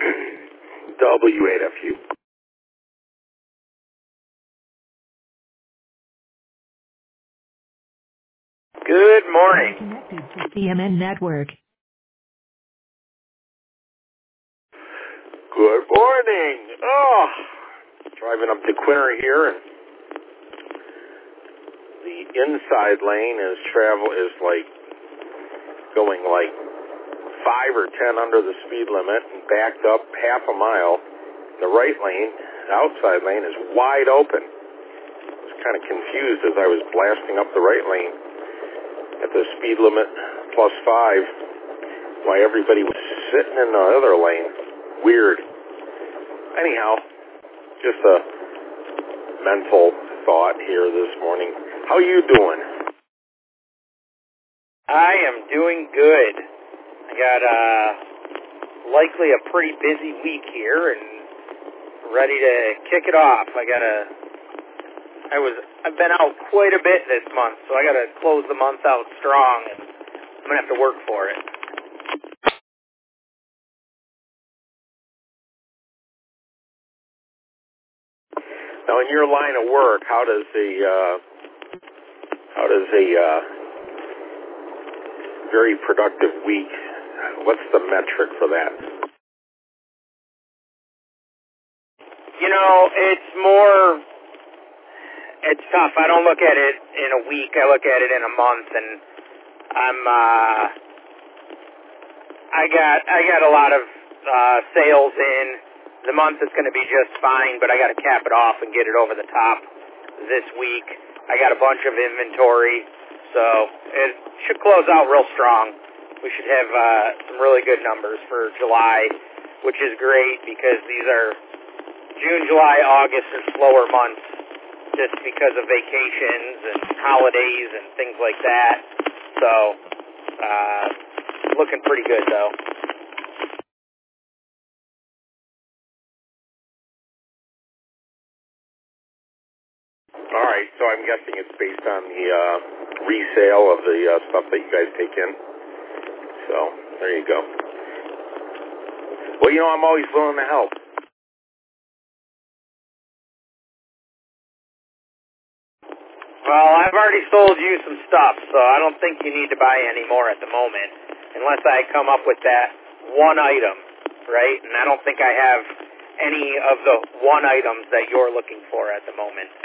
W8FU. Good morning. Connected to CMN Network. Good morning. Oh, driving up to Quinter here, and the inside lane is like going like 5 or 10 under the speed limit and backed up half a mile. The right lane, the outside lane, is wide open. I was kind of confused as I was blasting up the right lane at the speed limit plus 5, why everybody was sitting in the other lane. Weird. Anyhow, just a mental thought here this morning. How you doing? I am doing good. I got likely a pretty busy week here and ready to kick it off. I've been out quite a bit this month, so I got to close the month out strong, and I'm going to have to work for it. Now, in your line of work, how does a very productive week, what's the metric for that? You know, it's tough. I don't look at it in a week. I look at it in a month, and I got a lot of sales in. The month is going to be just fine, but I got to cap it off and get it over the top this week. I got a bunch of inventory, so it should close out real strong. We should have some really good numbers for July, which is great because these are June, July, August are slower months just because of vacations and holidays and things like that. So, looking pretty good, though. All right, so I'm guessing it's based on the resale of the stuff that you guys take in. So, there you go. Well, you know, I'm always willing to help. Well, I've already sold you some stuff, so I don't think you need to buy any more at the moment, unless I come up with that one item, right? And I don't think I have any of the one items that you're looking for at the moment.